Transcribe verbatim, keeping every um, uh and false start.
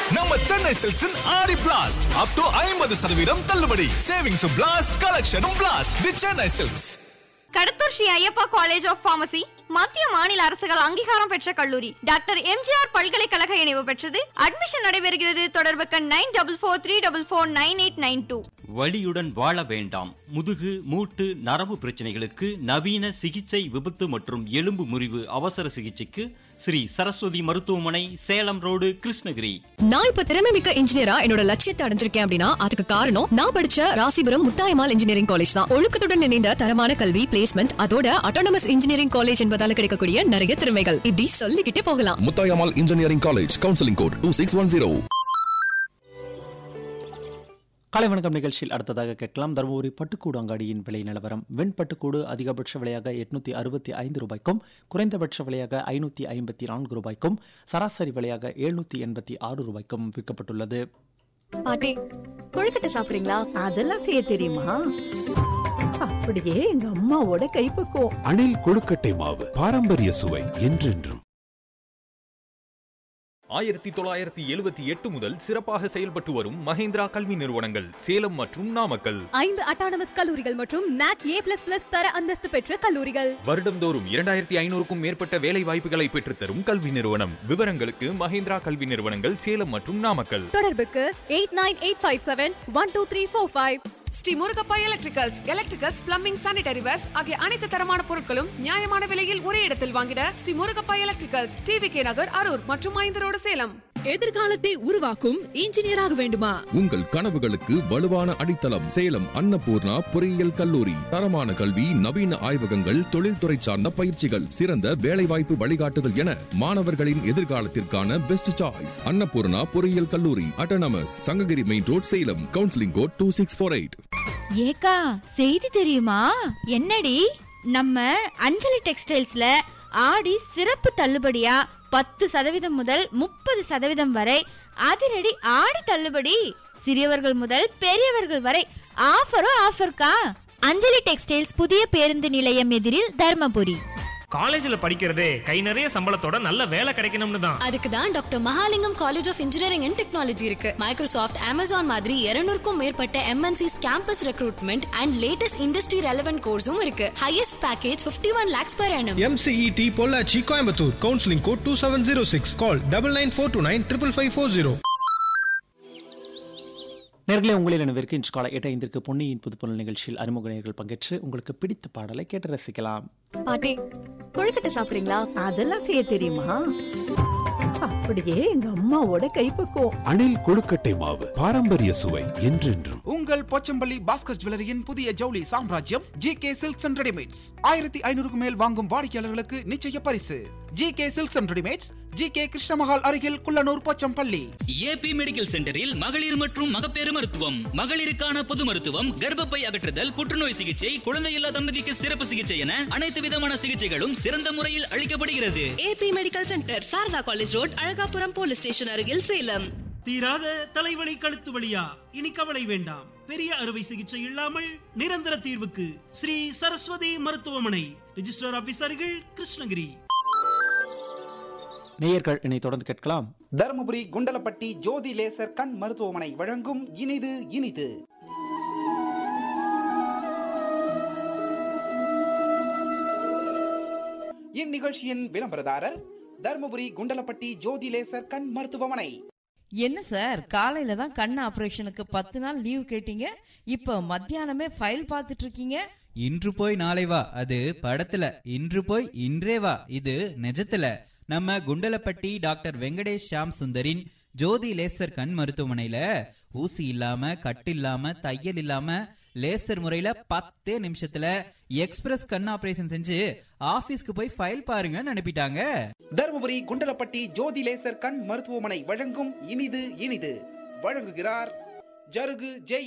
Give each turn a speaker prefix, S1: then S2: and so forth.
S1: நம்ம சென்னை சில்க்ஸின் ஆடி blast up to ஐம்பது சதவீதம் தள்ளுபடி. சேவிங்ஸும் blast, கலெக்ஷனும் blast. The Chennai silks.
S2: Kadathur Sri Ayyappa college of pharmacy மத்திய மாநில அரசுகள் அங்கீகாரம் பெற்ற கல்லூரி. டாக்டர் எம்ஜிஆர் பல்கலைக்கழக இணைவு பெற்றது. அட்மிஷன் நடைபெறுகிறது. தொடர்புக்கு nine double four three double four nine eight nine two.
S3: வலியுடன் வாழ வேண்டாம். முதுகு, மூட்டு, நரம்பு பிரச்சனைகளுக்கு நவீன சிகிச்சை, விபத்து மற்றும் எலும்பு முறிவு அவசர சிகிச்சைக்கு ஸ்ரீ சரஸ்வதி மருத்துவமனை, சேலம் ரோடு, கிருஷ்ணகிரி.
S4: நான் இப்ப திறமை மிக்க இன்ஜினியரா என்னோட லட்சியத்தை அடைஞ்சிருக்கேன் அப்படின்னா அதுக்கு காரணம் நான் படிச்ச ராசிபுரம் முத்தாயம்மாள் இன்ஜினியரிங் காலேஜ் தான். ஒழுக்கத்துடன் இணைந்த தரமான கல்வி, பிளேஸ்மெண்ட், அதோட அட்டானமஸ் இன்ஜினியரிங் காலேஜ் என்பதால கிடைக்கக்கூடிய நிறைய திறமைகள் இப்படி சொல்லிக்கிட்டே போகலாம்.
S5: Muthayammal engineering college, counselling code two six one zero.
S6: காலை வணக்கம் நிகழ்ச்சியில் அடுத்ததாக கேட்கலாம் தருமபுரி பட்டுக்கூடு அங்காடியின் விலை நிலவரம். வெண் பட்டுக்கூடு அதிகபட்ச விலையாக எட்நூத்தி அறுபத்தி ஐந்து ரூபாய்க்கும் குறைந்தபட்ச விலையாக ஐநூத்தி ஐம்பத்தி நான்கு ரூபாய்க்கும் சராசரி விலையாக எழுநூத்தி எண்பத்தி ஆறு ரூபாய்க்கும் விற்கப்பட்டுள்ளது.
S7: பாட்டி, கொழுக்கட்டை சாப்பிடுறீங்களா?
S8: அதெல்லாம் செய்ய தெரியுமா? அப்படியே எங்க அம்மாவோட கைப்பக்குவம்.
S9: அணில் கொழுக்கட்டை மாவு, பாரம்பரிய சுவை என்றென்றும்.
S10: ஆயிரத்தி தொள்ளாயிரத்தி எழுபத்தி எட்டு முதல் சிறப்பாக செயல்பட்டு வரும் மஹேந்திரா கல்வி நிறுவனங்கள் சேலம் மற்றும் நாமக்கல்.
S7: ஐந்து அட்டானமஸ் கல்லூரிகள் மற்றும் நாக் ஏ பிளஸ் பிளஸ் தர அந்தஸ்து பெற்ற கல்லூரிகள்.
S10: வருடம்தோறும் இரண்டாயிரத்தி ஐநூறுக்கும் மேற்பட்ட வேலை வாய்ப்புகளை பெற்றுத்தரும் கல்வி நிறுவனம். விவரங்களுக்கு மஹேந்திரா கல்வி நிறுவனங்கள் சேலம் மற்றும் நாமக்கல்.
S7: தொடர்புக்கு eight nine eight five seven one two three four five.
S11: Sri Murugappa electricals, electricals, plumbing, sanitary verse ஆகிய அனைத்து தரமான பொருட்களும் நியாயமான விலையில் ஒரே இடத்தில் வாங்கிட Sri Murugappa electricals, TV K நகர், அரூர் மற்றும் ஐந்து ரோடு, சேலம்.
S4: எதிர்காலத்தை உருவாக்கும் இன்ஜினியராக வேண்டுமா?
S5: உங்கள் கனவுகளுக்கு வலுவான அடித்தளம் சேலம் அன்னபூர்ணா பொறியியல் கல்லூரி. தரமான கல்வி, நவீன ஆய்வகங்கள், தொழில்துறை சார்ந்த பயிற்சிகள், சிறந்த வேலைவாய்ப்பு வழிகாட்டுதல் என மாணவர்களின் எதிர்காலத்திற்கான பெஸ்ட் சாய்ஸ் அன்னபூர்ணா பொறியியல் கல்லூரி, autonomous, Sankagiri main road, Salem. Counselling code two six four eight.
S2: ஏக்கா, செய்தி தெரியுமா? என்னடி? நம்ம அஞ்சலி டெக்ஸ்டைல்ஸ்ல ஆடி சிறப்பு தள்ளுபடியா பத்து சதவீதம் முதல் முப்பது சதவீதம் வரை அதிரடி ஆடி தள்ளுபடி. சிறியவர்கள் முதல் பெரியவர்கள் வரை ஆஃபரோ ஆஃபர்க்கா. அஞ்சலி டெக்ஸ்டைல்ஸ், புதிய பேருந்து நிலையம் எதிரில், தர்மபுரி.
S12: காலேஜ்ல படிக்கிறதே கை நிறைய சம்பளத்தோட நல்ல வேலை கிடைக்கணும்னு தான்.
S7: அதுக்கு தான் doctor Mahalingam college of engineering and technology இருக்கு. மைக்ரோசாஃப்ட், அமேசான் மாதிரி இருநூறுக்கும் மேற்பட்ட MNCs campus recruitment and latest industry relevant கோர்ஸும் இருக்கு. Highest package fifty one lakhs per annum.
S13: M C E T Pollachi, Coimbatore. Counselling code two seven zero six. Call double nine four two nine triple five four zero.
S6: நேர்களை உங்களில் நினைவிற்கு இன்று காலை எட்டு ஐந்திற்கு பொன்னியின் புதுப்புணல் நிகழ்ச்சியில் அறிமுக நேயர்கள் பங்கேற்று உங்களுக்கு பிடித்த பாடலை கேட்டு ரசிக்கலாம்.
S7: பாட்டி, கொழுக்கட்டை சாப்பிடுறீங்களா?
S8: அதெல்லாம் செய்ய தெரியுமா? அப்படியே எங்க அம்மாவோட கைப்பக்குவம்.
S9: அணில் கொழுக்கட்டை மாவு, பாரம்பரிய சுவை என்றென்றும்.
S14: உங்கள் போச்சம்பள்ளி பாஸ்கர் ஜுவல்லரியின் புதிய ஜவுளி சாம்ராஜ்யம் G K silks and readymades. ஆயிரத்தி ஐநூறுக்கு மேல் வாங்கும் வாடிக்கையாளர்களுக்கு நிச்சய பரிசு. G K silks and readymades, G K Krishna Mahal அருகில், குள்ளனூர், போச்சம்பள்ளி.
S15: ஏபி மெடிக்கல் சென்டரில் மகளிர் மற்றும் மகப்பேறு மருத்துவம், மகளிருக்கான பொது மருத்துவம், கர்ப்பப்பை அகற்றுதல், புற்றுநோய் சிகிச்சை, குழந்தை இல்லா தம்பதிக்கு சிறப்பு சிகிச்சை என அனைத்து விதமான சிகிச்சைகளும் சிறந்த முறையில் அளிக்கப்படுகிறது.
S7: AB medical centre, Saradha college road, Alagapuram police station அருகில், சேலம்.
S12: தீராத தலைவலி, கழுத்து வலியா? இனி கவலை வேண்டாம். பெரிய அறுவை சிகிச்சை இல்லாமல் நிரந்தர தீர்வுக்கு ஸ்ரீ சரஸ்வதி மருத்துவமனை, ரிஜிஸ்டர் ஆபீசர்கள், கிருஷ்ணகிரி.
S6: நேயர்கள் இனி தொடர்ந்து கேட்கலாம்.
S14: தருமபுரி குண்டலப்பட்டி ஜோதி லேசர் கண் மருத்துவமனை வழங்கும் இனிது இனிது. இந்நிகழ்ச்சியின் விளம்பரதாரர் தருமபுரி குண்டலப்பட்டி ஜோதி லேசர் கண் மருத்துவமனை.
S8: என்ன சார், காலையில தான் கண் ஆபரேஷனுக்கு பத்து நாள் லீவ் கேட்டீங்க, இப்ப மத்தியானமே ஃபைல் பார்த்துட்டு இருக்கீங்க.
S16: இன்று போய் நாளை வா, அது படத்துல. இன்று போய் இன்றே வா, இது நிஜத்துல. நம்ம குண்டலப்பட்டி டாக்டர் வெங்கடேஷ் ஷாம் சுந்தரின் ஜோதி லேசர் கண் மருத்துவமனையில ஊசி இல்லாம, கட்டு இல்லாம, தையல் இல்லாம லேசர் முறையில பத்தே நிமிஷத்துல எக்ஸ்பிரஸ் கண் ஆபரேஷன் செஞ்சு ஆபீஸ்க்கு போய் ஃபைல் பாருங்கன்னு அனுப்பிட்டாங்க.
S14: தருமபுரி குண்டலப்பட்டி ஜோதி லேசர் கண் மருத்துவமனை வழங்கும் இனிது இனிது. வழங்குகிறார் ஜருகு ஜே